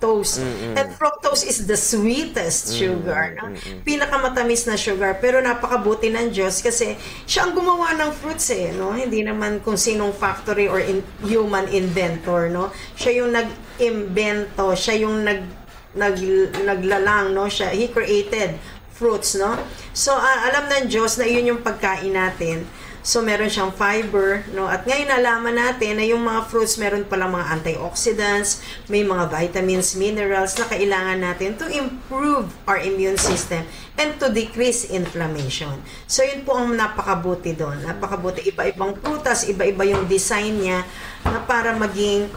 fructose. And fructose is the sweetest sugar. No? Pinakamatamis na sugar. Pero napakabuti ng Diyos kasi siya ang gumawa ng fruits no? Hindi naman kung sinong factory or human inventor. No? Siya yung nag-invento. Siya yung naglalang. No? He created fruits. No? So, alam ng Diyos na yun yung pagkain natin. So, meron siyang fiber, no? At ngayon, nalaman natin na yung mga fruits, meron palang mga antioxidants, may mga vitamins, minerals na kailangan natin to improve our immune system and to decrease inflammation. So, yun po ang napakabuti doon. Napakabuti. Iba-ibang prutas, iba-iba yung design niya na para maging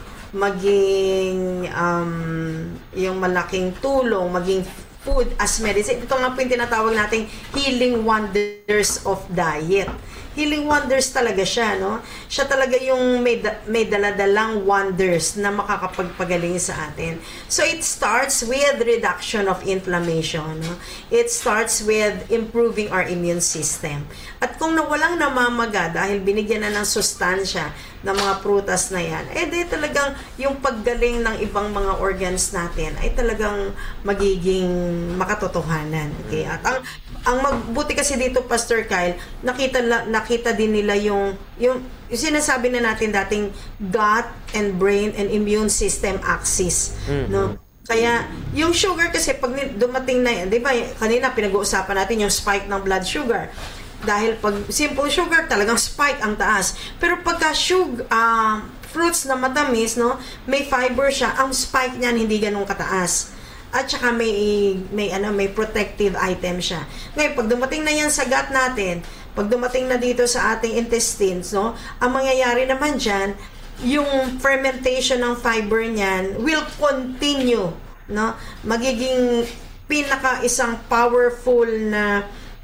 yung malaking tulong, maging food as medicine. Ito nga po yung tinatawag nating healing wonders of diet. Healing wonders talaga siya, no? Siya talaga yung may daladalang wonders na makakapagpagaling sa atin. So, it starts with reduction of inflammation, no? It starts with improving our immune system. At kung walang namamaga dahil binigyan na ng sustansya ng mga prutas na yan, di talagang yung paggaling ng ibang mga organs natin ay talagang magiging makatotohanan. Okay? At ang magbuti kasi dito, Pastor Kyle, nakita din nila yung sinasabi na natin dating gut and brain and immune system axis, no? Kaya yung sugar kasi pag dumating na yan, 'di ba? Kanina pinag-uusapan natin yung spike ng blood sugar. Dahil pag simple sugar, talagang spike ang taas. Pero pagka fruits na matamis, no, may fiber siya, ang spike niyan hindi ganun kataas. At saka may protective item siya. Ngayon, pag dumating na yan sa gut natin, pag dumating na dito sa ating intestines, no, ang mangyayari naman dyan, yung fermentation ng fiber niyan will continue, no? Magiging isang powerful na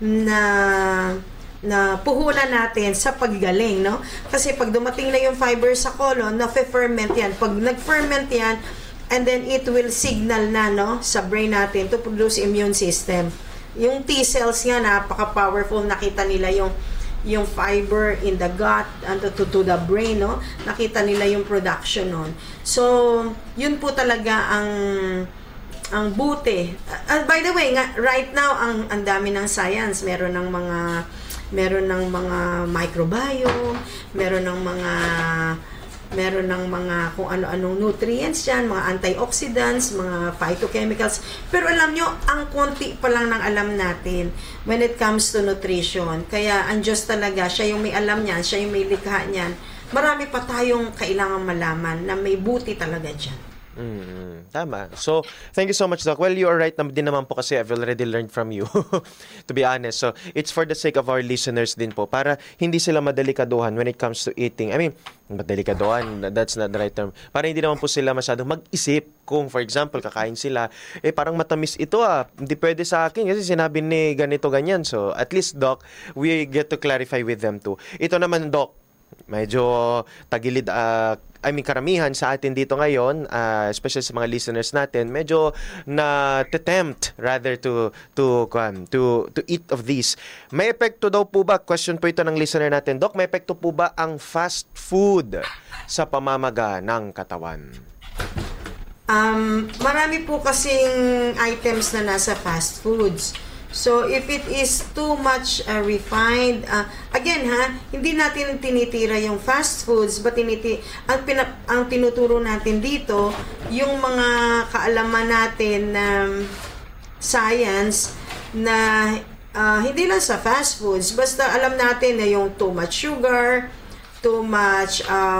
puhunan natin sa paggaling, no? Kasi pag dumating na yung fiber sa colon, na-ferment yan. Pag nag-ferment yan, and then it will signal na, no, sa brain natin to produce immune system. Yung T-cells nga, napaka-powerful. Nakita nila yung fiber in the gut and to the brain, no? Nakita nila yung production nun. So, yun po talaga ang buti. By the way, right now, ang dami ng science. Meron ng mga microbiome, meron ng mga kung ano-anong nutrients yan, mga antioxidants, mga phytochemicals. Pero alam nyo, ang konti pa lang ng alam natin when it comes to nutrition. Kaya ang Diyos talaga, siya yung may alam niyan, siya yung may likha niyan. Marami pa tayong kailangan malaman na may buti talaga dyan. Tama. So, thank you so much, Doc. Well, you are right din naman po kasi I've already learned from you, to be honest. So, it's for the sake of our listeners din po, para hindi sila madelikaduhan when it comes to eating. I mean, madelikaduhan, that's not the right term. Para hindi naman po sila masyadong mag-isip kung, for example, kakain sila, parang matamis ito hindi pwede sa akin kasi sinabi ni ganito, ganyan. So, at least, Doc, we get to clarify with them too. Ito naman, Doc, medyo tagilid, karamihan sa atin dito ngayon, especially sa mga listeners natin, medyo na-tempt rather to eat of these. May epekto daw po ba, question po ito ng listener natin, Doc, may epekto po ba ang fast food sa pamamaga ng katawan? Marami po kasing items na nasa fast foods. So, if it is too much refined, again hindi natin tinitira yung fast foods, but ang tinuturo natin dito, yung mga kaalaman natin na science na hindi lang sa fast foods, basta alam natin na yung too much sugar, too much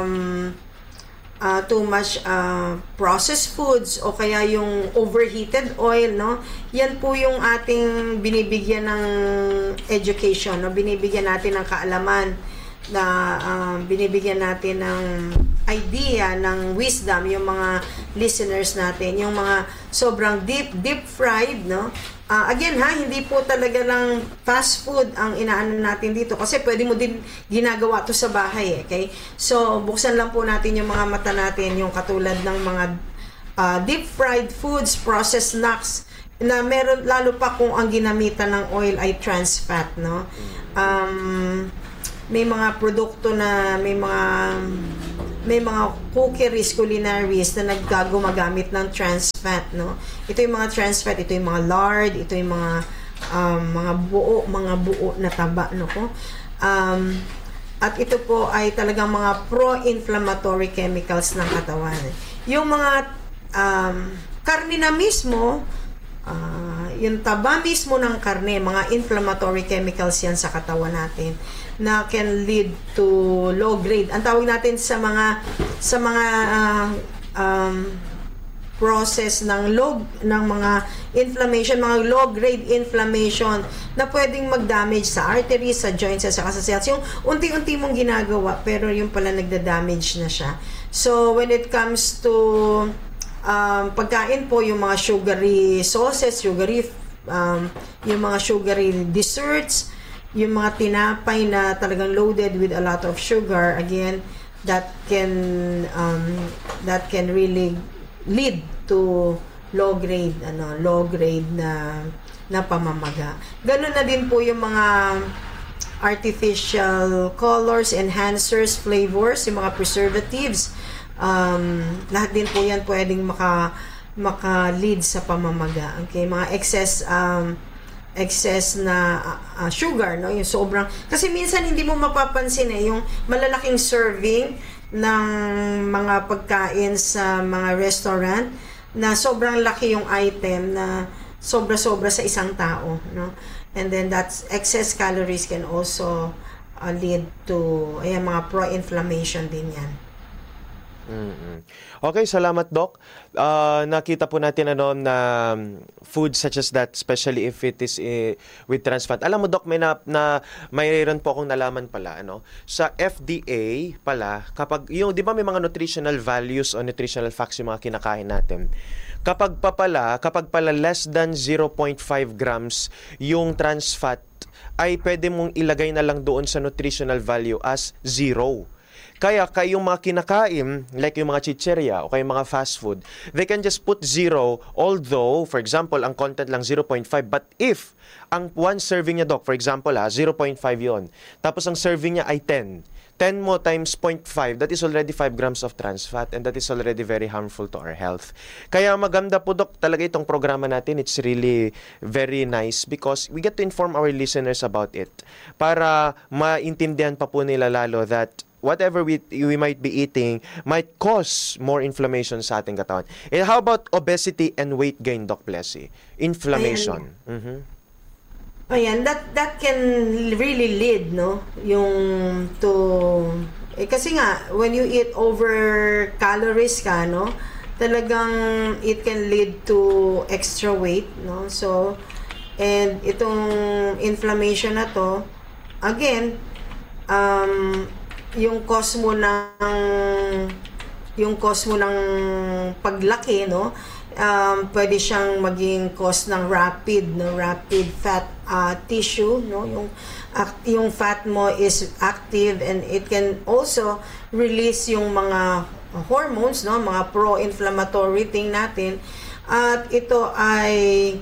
processed foods o kaya yung overheated oil, no? Yan po yung ating binibigyan ng education, no? Binibigyan natin ng kaalaman na binibigyan natin ng idea, ng wisdom yung mga listeners natin, yung mga sobrang deep fried, no? Again hindi po talaga lang fast food ang inaano natin dito kasi pwede mo din ginagawa to sa bahay, okay? So, buksan lang po natin yung mga mata natin, yung katulad ng mga deep fried foods, processed snacks na meron, lalo pa kung ang ginamitan ng oil ay trans fat, no? May mga produkto na may mga may mga cookeries, culinaries na gumagamit ng trans fat, no? Ito yung mga trans fat, ito yung mga lard, ito yung mga buo na taba, no po. At ito po ay talagang mga pro-inflammatory chemicals ng katawan. Yung mga karne na mismo, yung taba mismo ng karne, mga inflammatory chemicals yan sa katawan natin na can lead to low grade. Ang tawag natin sa mga process ng mga inflammation, mga low grade inflammation na pwedeng mag-damage sa arteries, sa joints, sa cells. Yung unti-unti mong ginagawa pero yung pala nagda-damage na siya. So when it comes to pagkain po, yung mga sugary sauces, yung mga sugary desserts, yung mga tinapay na talagang loaded with a lot of sugar, again, that can really lead to low grade na pamamaga. Ganun na din po yung mga artificial colors, enhancers, flavors, yung mga preservatives. Lahat din po yan pwedeng maka-lead sa pamamaga. Okay, mga excess na sugar, no, yung sobrang, kasi minsan hindi mo mapapansin yung malalaking serving ng mga pagkain sa mga restaurant na sobrang laki yung item na sobra-sobra sa isang tao, no, and then that's excess calories can also lead to mga pro-inflammation din yan. Okay, salamat Doc. Nakita po natin na food such as that, especially if it is with trans fat. Alam mo Doc, mayroon po akong nalaman pala, sa FDA pala, kapag yung 'di ba may mga nutritional values o nutritional facts yung mga kinakain natin. Kapag pala less than 0.5 grams yung trans fat, ay pwede mong ilagay na lang doon sa nutritional value as 0. Kaya kayong mga kinakain, like yung mga chicheria o kayong mga fast food, they can just put 0, although, for example, ang content lang 0.5. But if ang one serving niya, Doc, for example, 0.5 yon, tapos ang serving niya ay 10 mo times 0.5, that is already 5 grams of trans fat, and that is already very harmful to our health. Kaya maganda po, Doc, talaga itong programa natin. It's really very nice because we get to inform our listeners about it para maintindihan pa po nila lalo that whatever we might be eating might cause more inflammation sa ating katawan. And how about obesity and weight gain, Doc Plessy? Inflammation. Ayan, that can really lead, no, yung to kasi nga when you eat over calories ka, no, talagang it can lead to extra weight, no. So and itong inflammation na to, again, yung cause mo ng paglaki, no, pwede siyang maging cause ng rapid fat tissue, no, yung fat mo is active and it can also release yung mga hormones, no, mga pro-inflammatory thing natin, at ito ay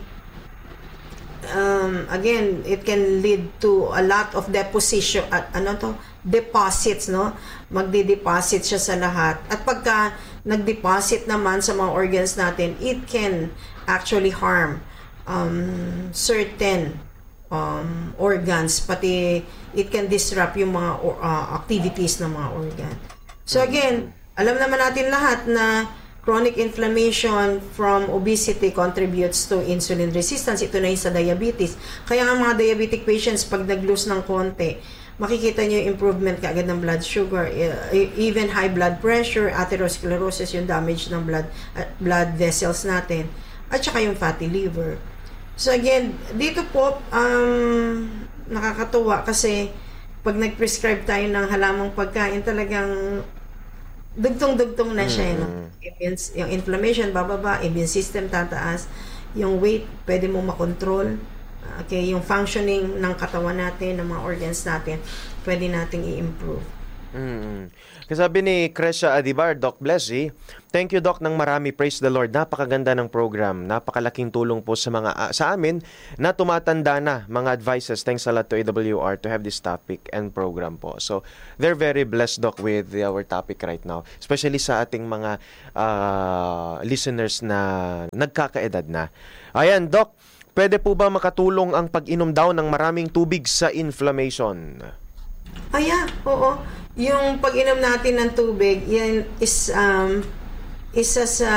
again, it can lead to a lot of deposition, deposits, no? Magde-deposit siya sa lahat. At pagka nag-deposit naman sa mga organs natin, it can actually harm certain organs, pati it can disrupt yung mga activities ng mga organ. So again, alam naman natin lahat na chronic inflammation from obesity contributes to insulin resistance. Ito na yung sa diabetes. Kaya ang mga diabetic patients, pag nag-lose ng konti, makikita nyo yung improvement kaagad ng blood sugar, even high blood pressure, atherosclerosis, yung damage ng blood vessels natin, at saka yung fatty liver. So again, dito po, nakakatuwa kasi pag nag-prescribe tayo ng halamang pagkain, talagang dugtong-dugtong na siya, no? Yung inflammation bababa, immune system tataas, yung weight pwede mo makontrol, okay, yung functioning ng katawan natin, ng mga organs natin, pwede nating i-improve. Kasabi ni Crescia Adibar, Doc Blessy, thank you Doc ng marami, praise the Lord. Napakaganda ng program, napakalaking tulong po sa amin na tumatanda na mga advices. Thanks a lot to AWR to have this topic and program po. So, they're very blessed Doc with our topic right now, especially sa ating mga listeners na nagkakaedad na. Ayan Doc, pwede po ba makatulong ang pag-inom daw ng maraming tubig sa inflammation? Oo. Yung pag-inom natin ng tubig, yan is isa sa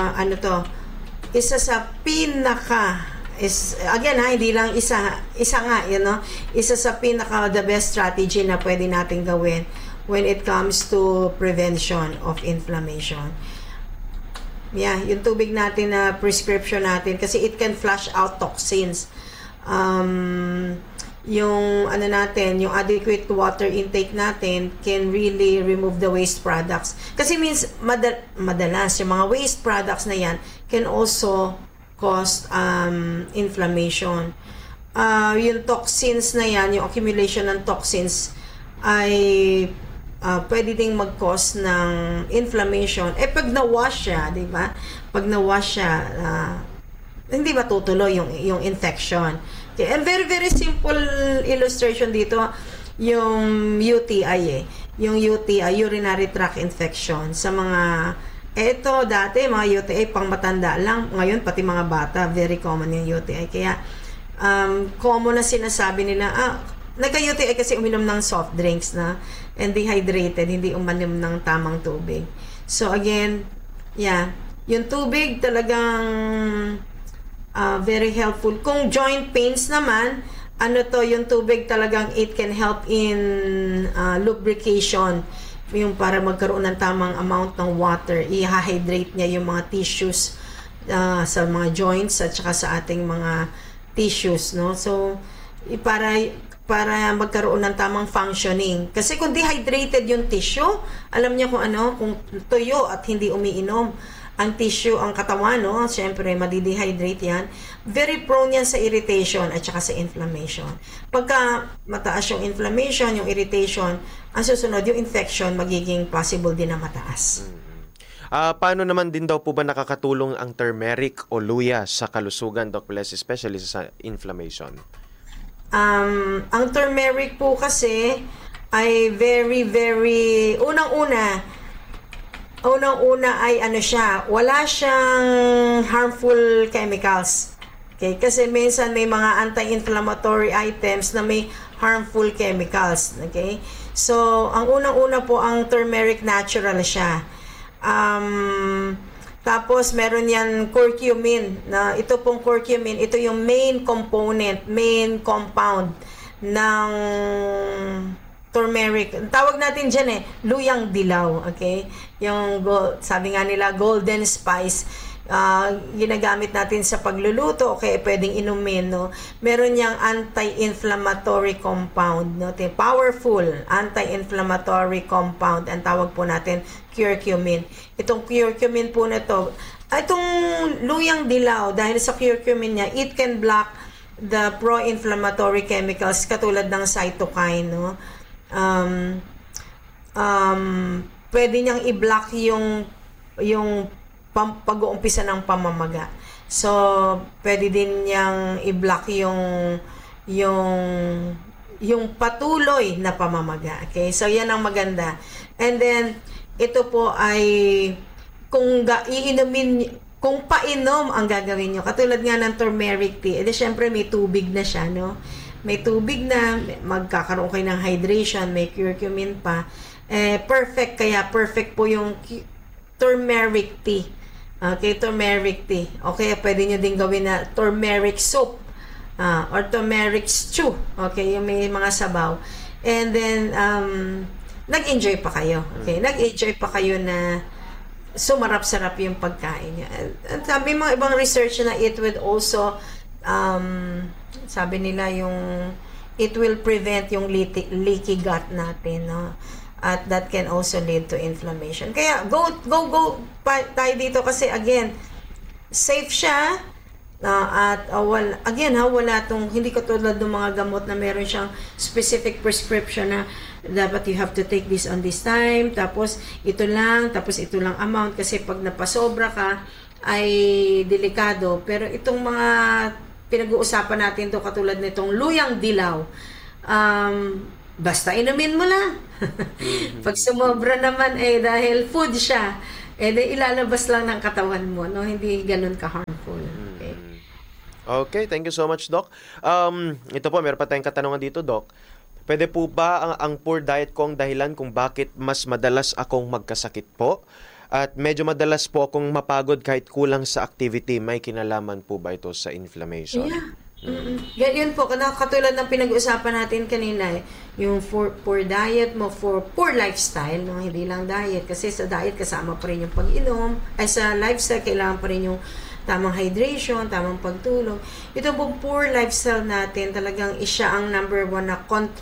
hindi lang isa nga, isa sa pinaka the best strategy na pwede natin gawin when it comes to prevention of inflammation. Yung tubig natin na prescription natin, kasi it can flush out toxins. Yung adequate water intake natin can really remove the waste products. Kasi means madalas yung mga waste products na yan can also cause inflammation. Yung toxins na yan, yung accumulation ng toxins ay pwede ding mag-cause ng inflammation. Pag na-wash siya, di ba? Pag na-wash siya, hindi ba tutuloy yung infection? Okay. And very, very simple illustration dito, yung UTI Yung UTI, urinary tract infection. Sa mga, dati, mga UTI pang matanda lang. Ngayon, pati mga bata, very common yung UTI. Kaya, common na sinasabi nila, nagka-UTI kasi uminom ng soft drinks na and dehydrated, hindi uminom ng tamang tubig. So, again, yung tubig talagang very helpful. Kung joint pains naman, yung tubig talagang it can help in lubrication, yung para magkaroon ng tamang amount ng water, i-hydrate niya yung mga tissues sa mga joints at saka sa ating mga tissues, no? So, para magkaroon ng tamang functioning. Kasi kung dehydrated yung tissue, alam niya kung tuyo at hindi umiinom ang tissue, ang katawan, no? Siyempre, madidehydrate yan. Very prone yan sa irritation at saka sa inflammation. Pagka mataas yung inflammation, yung irritation, ang susunod, yung infection, magiging possible din na mataas. Paano naman din daw po ba nakakatulong ang turmeric o luya sa kalusugan, Doc Bless, especially sa inflammation? Ang turmeric po kasi ay very, very, unang-una ay wala siyang harmful chemicals. Okay? Kasi minsan may mga anti-inflammatory items na may harmful chemicals. Okay? So, ang unang-una po, ang turmeric natural siya. Tapos, meron yan curcumin. Ito pong curcumin, ito yung main compound ng turmeric. Tawag natin dyan luyang dilaw, okay? Yung sabi nga nila golden spice, ginagamit natin sa pagluluto, okay, pwedeng inumin, no? Meron yang anti-inflammatory compound, no? Powerful anti-inflammatory compound, ang tawag po natin curcumin. Itong curcumin po na to, itong luyang dilaw, dahil sa curcumin niya, it can block the pro-inflammatory chemicals katulad ng cytokine, no? Pwede niyang i-block yung pag-uumpisa ng pamamaga. So, pwede din niyang i-block yung patuloy na pamamaga. Okay? So, yan ang maganda. And then, ito po ay kung painom ang gagawin nyo. Katulad nga ng turmeric tea. Syempre, may tubig na siya, no? May tubig na, magkakaroon kayo ng hydration, may curcumin pa. Perfect po yung turmeric tea. Okay, turmeric tea. Okay, pwede nyo din gawin na turmeric soup or turmeric stew. Okay, yung may mga sabaw. And then, nag-enjoy pa kayo. Okay, nag-enjoy pa kayo na sumarap-sarap yung pagkain niya. At sabi mga ibang research na it would also sabi nila it will prevent yung leaky gut natin, no? At that can also lead to inflammation. Kaya go tayo dito kasi again, safe siya, Wala hindi katulad ng mga gamot na meron siyang specific prescription na dapat you have to take this on this time, tapos ito lang amount, kasi pag napasobra ka ay delikado. Pero itong mga pinag-uusapan natin to, katulad nitong luyang dilaw, basta inumin mo lang. Pag sumobra naman dahil food siya, ilalabas lang ng katawan mo, no? Hindi ganun ka-harmful. Okay, thank you so much, Doc. Ito po, meron pa tayong katanungan dito, Doc. Pwede po ba ang poor diet ko ang dahilan kung bakit mas madalas akong magkasakit po? At medyo madalas po akong mapagod kahit kulang sa activity. May kinalaman po ba ito sa inflammation? Yeah. Yun po, katulad ng pinag-usapan natin kanina, yung poor diet mo, for poor lifestyle, no? Hindi lang diet. Kasi sa diet, kasama pa rin yung pag-inom. Sa lifestyle, kailangan pa rin yung tamang hydration, tamang pagtulog. Ito po, poor lifestyle natin, talagang siya ang number 1 na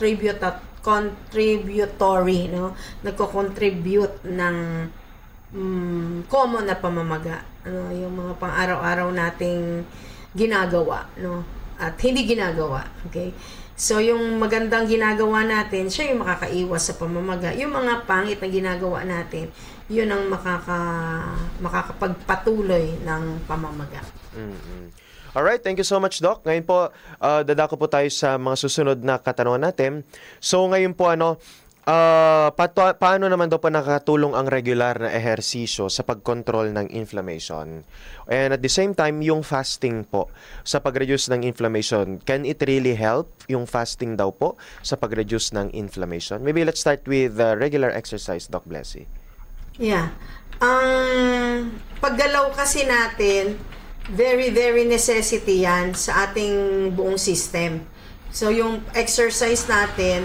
contributory, no? Nagko-contribute ng common na pamamaga, ano, yung mga pang-araw-araw nating ginagawa, no? At hindi ginagawa, okay? So, yung magandang ginagawa natin, siya yung makakaiwas sa pamamaga. Yung mga pangit na ginagawa natin, yun ang makakapagpatuloy ng pamamaga. Alright, thank you so much, Doc. Ngayon po, dadako po tayo sa mga susunod na katanungan natin. So, ngayon po, paano naman daw po nakatulong ang regular na ehersisyo sa pagkontrol ng inflammation? And at the same time, yung fasting po sa pag-reduce ng inflammation, can it really help yung fasting daw po sa pag-reduce ng inflammation? Maybe let's start with regular exercise, Doc Blessy. Yeah. Ang paggalaw kasi natin, very, very necessity yan sa ating buong system. So, yung exercise natin,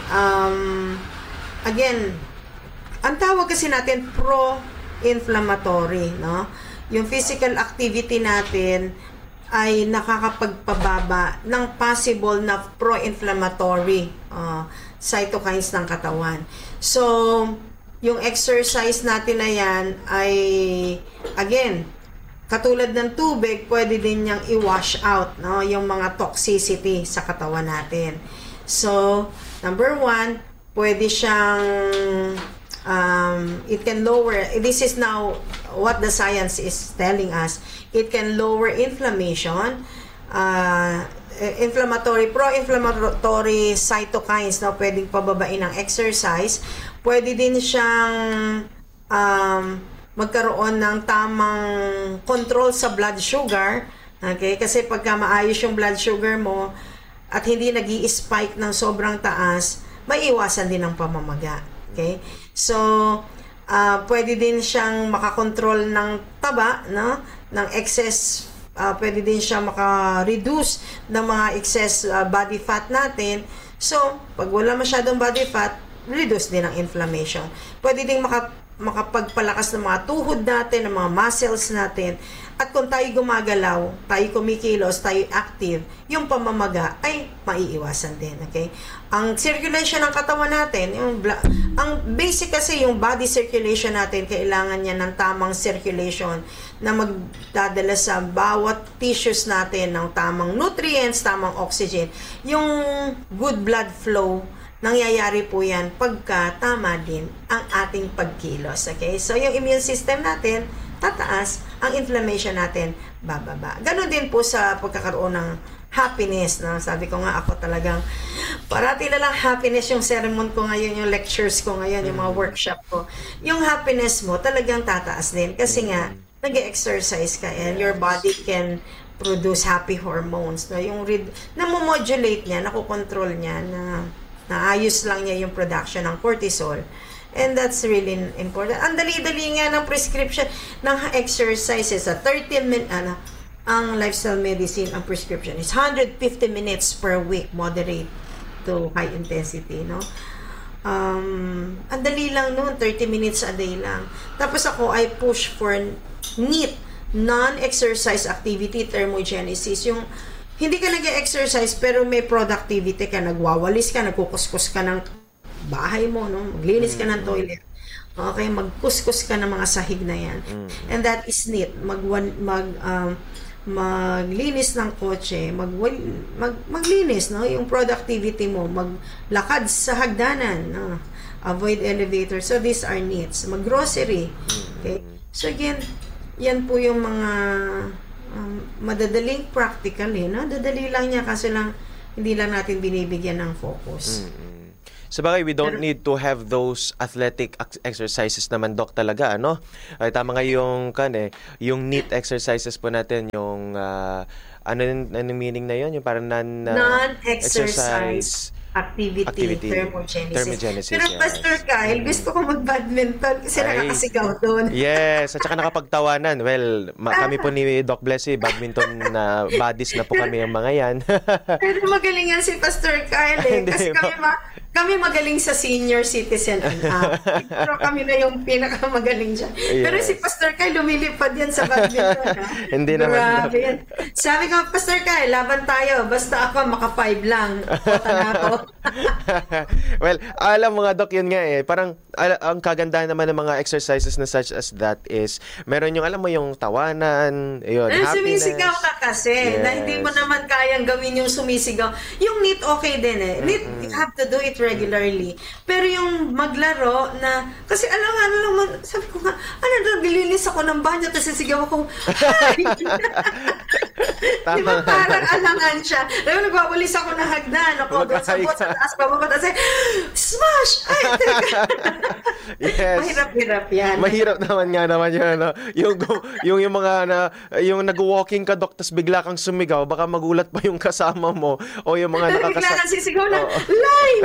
again, ang tawag kasi natin pro-inflammatory, no? Yung physical activity natin ay nakakapagpababa ng possible na pro-inflammatory cytokines ng katawan. So, yung exercise natin na yan ay, again, katulad ng tubig, pwede din niyang i-wash out, no? Yung mga toxicity sa katawan natin. So, number 1, pwede siyang, it can lower, this is now what the science is telling us, it can lower inflammation, pro-inflammatory cytokines na pwedeng pababain ng exercise. Pwede din siyang magkaroon ng tamang control sa blood sugar. Okay? Kasi pagka maayos yung blood sugar mo at hindi nag-i-spike ng sobrang taas, maiiwasan din ang pamamaga. Okay? So, pwede din siyang makakontrol ng taba, no? Ng excess, pwede din siyang maka-reduce ng mga excess body fat natin. So, pag wala masyadong body fat, reduce din ang inflammation. Pwede din makapagpalakas ng mga tuhod natin, ng mga muscles natin. At kung tayo gumagalaw, tayo kumikilos, tayo active, yung pamamaga ay maiiwasan din. Okay? Ang circulation ng katawan natin, ang basic kasi yung body circulation natin, kailangan niya ng tamang circulation na magdadala sa bawat tissues natin ng tamang nutrients, tamang oxygen. Yung good blood flow, nangyayari po yan pagka tama din ang ating pagkilos. Okay? So, yung immune system natin, tataas, ang inflammation natin, bababa. Ganon din po sa pagkakaroon ng happiness. No? Sabi ko nga, ako talagang parati na lang happiness yung sermon ko ngayon, yung lectures ko ngayon, yung mga workshop ko. Yung happiness mo, talagang tataas din. Kasi nga, nag-exercise ka and your body can produce happy hormones. No? Yung namomodulate niya, nakokontrol niya, naayos lang niya yung production ng cortisol. And that's really important. Ang dali-dali nga ng prescription ng exercises sa 30 minutes, ang lifestyle medicine, ang prescription is 150 minutes per week, moderate to high intensity, no? Ang dali lang noon, 30 minutes a day lang. Tapos ako, I push for NEAT, non-exercise activity thermogenesis, yung hindi ka nag-exercise pero may productivity ka, nagwawalis ka, nagkukuskus ka ng bahay mo, no? Maglinis ka ng toilet. Okay, magkuskus ka ng mga sahig na yan. And that is NEAT. maglinis ng kotse, maglinis, no? Yung productivity mo, maglakad sa hagdanan, no? Avoid elevator. So, these are needs. Mag-grocery. Okay? So, again, yan po yung mga madadaling practical, no? Dadali lang niya kasi lang hindi lang natin binibigyan ng focus. Sabagay, we don't need to have those athletic exercises naman, Doc, talaga, ano? Ay, tama nga yung yung NEAT exercises po natin, yung ano meaning na yun? Yung parang non-exercise activity, thermogenesis. Pero yes. Pastor Kyle, gusto ko mag-badminton kasi nakakasigaw doon. Yes, at saka nakapagtawanan. Well, kami po ni Doc Blessy, badminton na buddies na po kami ang mga yan. Pero magaling yan si Pastor Kyle kasi kami magaling sa senior citizen and up. Pero kami na yung pinakamagaling dyan. Yes. Pero si Pastor Kyle lumilipad yan sa badminton. Hindi naman. Sabi ko, Pastor Kyle, laban tayo. Basta ako, maka-5 lang. Kota na ako. Well, alam mga Doc, yun nga parang ang kagandahan naman ng mga exercises na such as that is meron yung alam mo yung tawanan, yun, happiness. Sumisigaw ka kasi na hindi mo naman kayang gawin yung sumisigaw. Yung NEAT okay din NEAT, you have to do it regularly. Pero yung maglaro na, kasi sabi ko nga, naglilinis ako ng banyo tapos sisigaw ako, hi! Di ba parang alangan siya. Dahil nagwawalis ako ng hagdan, ako doon sa bot, sa taas, bababa, tapos smash! Ay, yes. Mahirap-hirap yan. Mahirap naman nga naman yun, ano? Yung mga yung nag-walking ka, Doc, tapos bigla kang sumigaw, baka magulat pa yung kasama mo o yung mga bigla kang sisigaw na, line!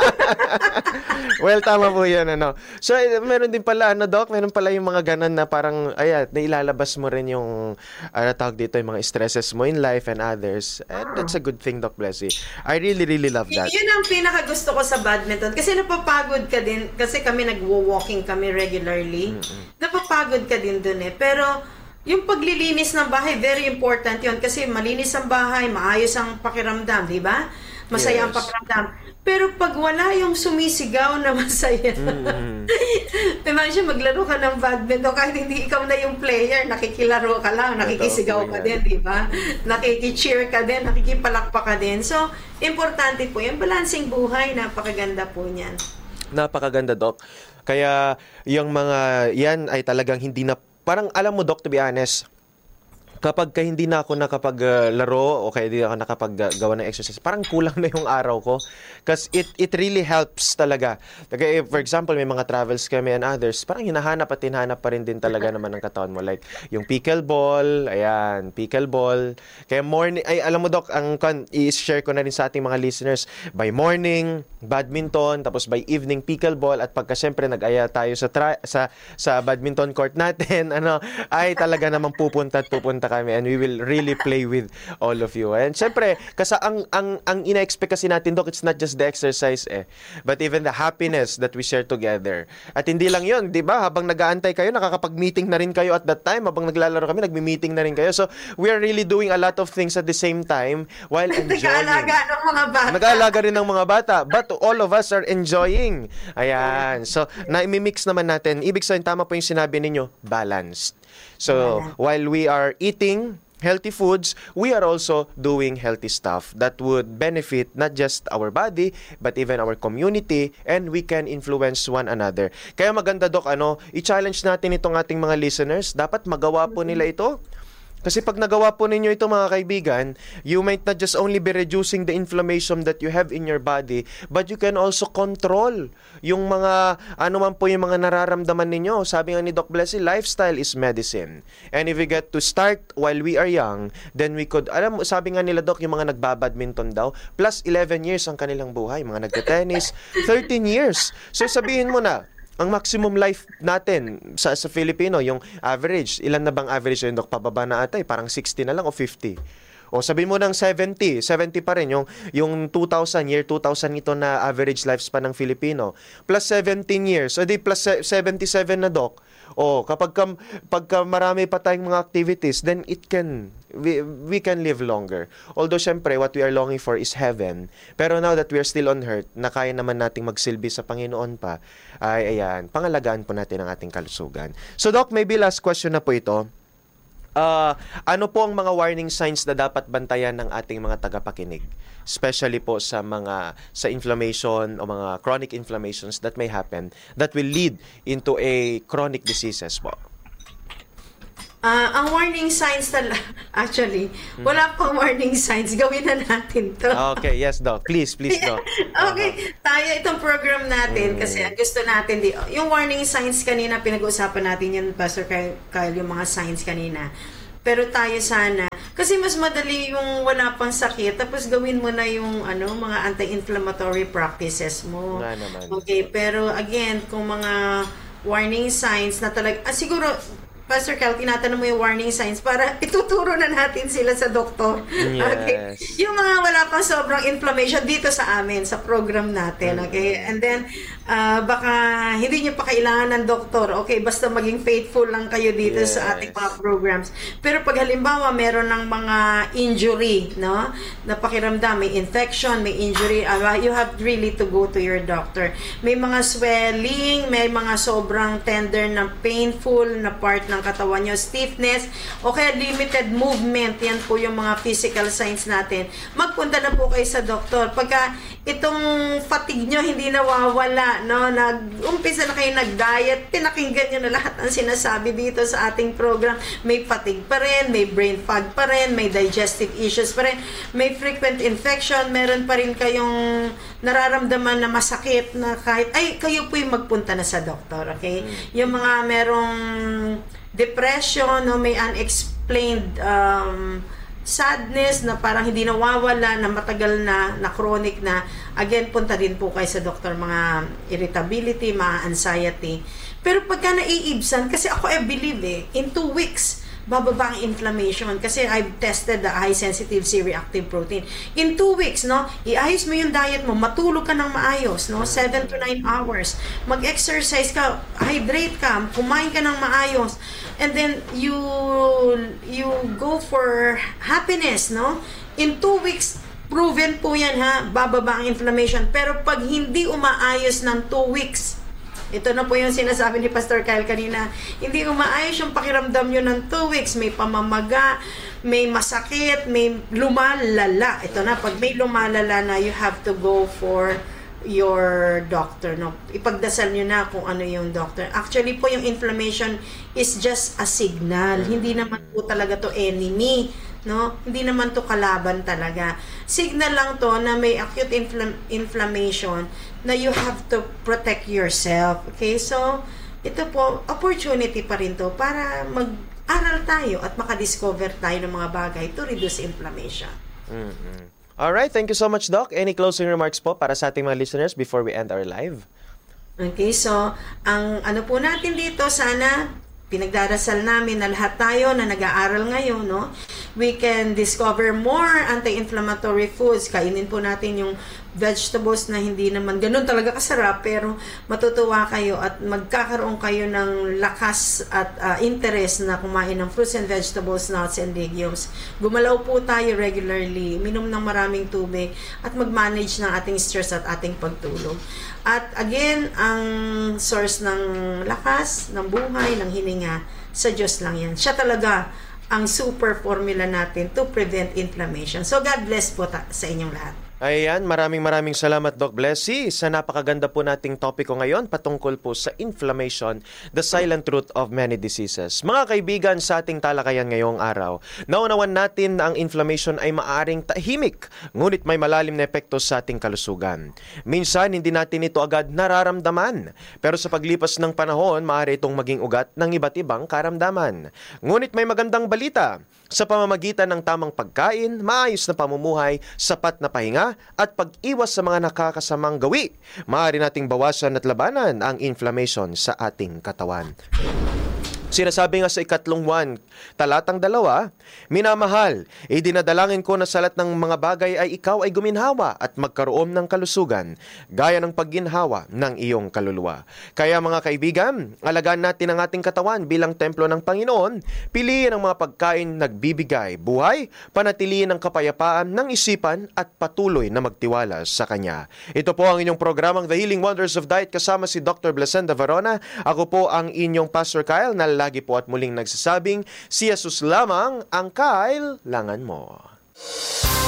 Well, tama po yan, ano? So, meron din pala, Doc, meron pala yung mga ganon na parang, nailalabas mo rin yung, tawag dito, yung mga stresses mo in life and others. And that's a good thing, Doc Blessy. I really, really love that. Yun ang pinakagusto ko sa badminton. Kasi napapagod ka din, kasi kami nag-walking kami regularly. Napapagod ka din dun Pero, yung paglilinis ng bahay, very important yun. Kasi malinis ang bahay, maayos ang pakiramdam, di ba? Masaya ang pakiramdam. Pero pag wala yung sumisigaw na masaya, imagine maglaro ka ng badminton kahit hindi ikaw na yung player, nakikilaro ka lang, nakikisigaw ka din, di ba? Nakikicheer ka din, nakikipalakpak ka din. So, importante po yung balancing buhay, napakaganda po niyan. Napakaganda, Doc. Kaya yung mga yan ay talagang hindi na, parang alam mo, Doc, to be honest, kapag hindi na ako nakapaglaro o kaya hindi ako nakapaggawa ng exercise, parang kulang na yung araw ko. Because it really helps talaga. Okay, for example, may mga travels kami and others, parang hinahanap pa rin din talaga naman ng katawan mo. Like, yung pickleball, pickleball. Kaya morning, alam mo, Doc, i-share ko na rin sa ating mga listeners, by morning, badminton, tapos by evening, pickleball, at pagka syempre nag-aya tayo sa badminton court natin, ay talaga namang pupunta kami and we will really play with all of you. And syempre, kasi ang ina-expect kasi natin, Doc, it's not just the exercise but even the happiness that we share together. At hindi lang yun, di ba? Habang nag-aantay kayo, nakakapag-meeting na rin kayo at that time. Habang naglalaro kami, nagmi-meeting na rin kayo. So, we are really doing a lot of things at the same time while enjoying. Nag-aalaga ng mga bata. Nag-aalaga rin ng mga bata. But all of us are enjoying. Ayan. So, na-mix naman natin. Ibig sabihin, tama po yung sinabi ninyo, balanced. So, while we are eating healthy foods, we are also doing healthy stuff that would benefit not just our body, but even our community, and we can influence one another. Kaya maganda, Doc, i-challenge natin itong ating mga listeners. Dapat magawa po nila ito. Kasi pag nagawa po ninyo ito, mga kaibigan, you might not just only be reducing the inflammation that you have in your body, but you can also control yung mga, man po yung mga nararamdaman ninyo. Sabi nga ni Doc Blessy, lifestyle is medicine. And if we get to start while we are young, then we could, sabi nga nila, Doc, yung mga nagbabadminton daw, plus 11 years ang kanilang buhay. Mga nagte-tennis, 13 years. So sabihin mo na, ang maximum life natin sa Filipino, yung average, ilan na bang average yun, Doc? Pababa na ata, parang 60 na lang o 50. O sabihin mo ng 70 pa rin yung 2000, year 2000 ito na average lifespan ng Filipino. Plus 17 years, so di plus 77 na, Doc. O pagka marami pa tayong mga activities, then we can live longer. Although syempre what we are longing for is heaven. Pero now that we are still on earth, na kaya naman nating magsilbi sa Panginoon pa, ay pangalagaan po natin ang ating kalusugan. So, Doc, maybe last question na po ito. Ano po ang mga warning signs na dapat bantayan ng ating mga tagapakinig? Especially po sa inflammation o mga chronic inflammations that may happen that will lead into a chronic diseases po. Ang warning signs actually, wala pang warning signs. Gawin na natin to. Okay, yes, Doc. Please, Doc. Okay, tayo itong program natin kasi ang gusto natin, yung warning signs kanina, pinag-uusapan natin yun, Pastor Kyle, yung mga signs kanina. Pero tayo sana, kasi mas madali yung wala pang sakit, tapos gawin mo na yung mga anti-inflammatory practices mo. Na naman. Okay, pero again, kung mga warning signs na talaga, siguro, Pastor Cal, tinatanong mo yung warning signs para ituturo na natin sila sa doktor. Yes. Okay? Yung mga wala pang sobrang inflammation dito sa amin, sa program natin. Okay? And then, baka hindi nyo pa kailangan ng doktor. Okay? Basta maging faithful lang kayo dito sa ating mga programs. Pero pag halimbawa, meron ng mga injury, no? Napakiramdam, may infection, may injury, you have really to go to your doctor. May mga swelling, may mga sobrang tender na painful na part ng katawan nyo, stiffness, o kaya limited movement, yan po yung mga physical signs natin. Magpunta na po kayo sa doktor. Pagka itong fatigue nyo hindi nawawala, no? Umpisa na kayo nag-diet, pinakinggan nyo na lahat ang sinasabi dito sa ating program. May fatigue pa rin, may brain fog pa rin, may digestive issues pa rin, may frequent infection, meron pa rin kayong nararamdaman na masakit na kahit, kayo po yung magpunta na sa doktor, okay? Yung mga merong depression, no, may unexplained sadness na parang hindi nawawala, na matagal na chronic na, again, punta din po kayo sa doktor, mga irritability, mga anxiety. Pero pagka naiibsan, kasi ako I believe in 2 weeks, bababa ang inflammation kasi I've tested the high sensitive C-reactive protein. In 2 weeks, no, iayos mo yung diet mo, matulog ka ng maayos, no, 7 to 9 hours. Mag-exercise ka, hydrate ka, kumain ka ng maayos. And then you go for happiness, no? In 2 weeks, proven po yan, ha, bababa ang inflammation. Pero pag hindi umaayos ng 2 weeks, ito na po yung sinasabi ni Pastor Kyle kanina, hindi umaayos yung pakiramdam nyo ng 2 weeks, may pamamaga, may masakit, may lumalala. Ito na, pag may lumalala na, you have to go for your doctor, no? Ipagdasal nyo na kung ano yung doctor. Actually po, yung inflammation is just a signal. Hindi naman po talaga to enemy, no? Hindi naman to kalaban talaga. Signal lang to na may acute inflammation na you have to protect yourself. Okay? So, ito po, opportunity pa rin to para mag-aral tayo at makadiscover tayo ng mga bagay to reduce inflammation. Alright, thank you so much, Doc. Any closing remarks po para sa ating mga listeners before we end our live? Okay, so, ang ano po natin dito, sana pinagdarasal namin na lahat tayo na nag-aaral ngayon, no? We can discover more anti-inflammatory foods. Kainin po natin yung vegetables na hindi naman ganun talaga kasarap, pero matutuwa kayo at magkakaroon kayo ng lakas at interest na kumain ng fruits and vegetables, nuts and legumes. Gumalaw po tayo regularly, minom ng maraming tubig, at mag-manage ng ating stress at ating pagtulog. At again, ang source ng lakas, ng buhay, ng hininga, sa Diyos lang yan. Siya talaga ang super formula natin to prevent inflammation. So God bless po sa inyong lahat. Ayan, maraming salamat, Doc Blessy, sa napakaganda po nating topiko ngayon patungkol po sa inflammation, the silent root of many diseases. Mga kaibigan, sa ating talakayan ngayong araw, naunawan natin na ang inflammation ay maaring tahimik, ngunit may malalim na epekto sa ating kalusugan. Minsan, hindi natin ito agad nararamdaman, pero sa paglipas ng panahon, maaari itong maging ugat ng iba't ibang karamdaman. Ngunit may magandang balita. Sa pamamagitan ng tamang pagkain, maayos na pamumuhay, sapat na pahinga, at pag-iwas sa mga nakakasamang gawi, maaari nating bawasan at labanan ang inflammation sa ating katawan. Sinasabi nga sa 2 Juan, talatang 2, minamahal, idinadalangin ko na sa lahat ng mga bagay ay ikaw ay guminhawa at magkaroon ng kalusugan, gaya ng pagginhawa ng iyong kaluluwa. Kaya mga kaibigan, alagaan natin ang ating katawan bilang templo ng Panginoon, piliin ang mga pagkain nagbibigay buhay, panatiliin ang kapayapaan ng isipan at patuloy na magtiwala sa Kanya. Ito po ang inyong programang The Healing Wonders of Diet kasama si Dr. Blessenda Varona. Ako po ang inyong Pastor Kyle na palagi po at muling nagsasabing, si Jesus lamang ang kailangan mo.